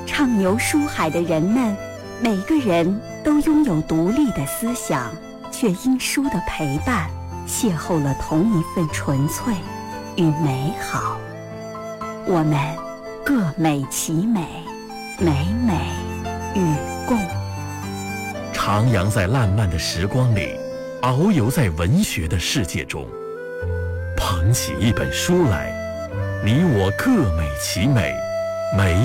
畅游书海的人们，每个人都拥有独立的思想，却因书的陪伴，邂逅了同一份纯粹与美好。我们各美其美，美美与共。 徜徉在烂漫的时光里，遨游在文学的世界中，捧起一本书来，你我各美其美，美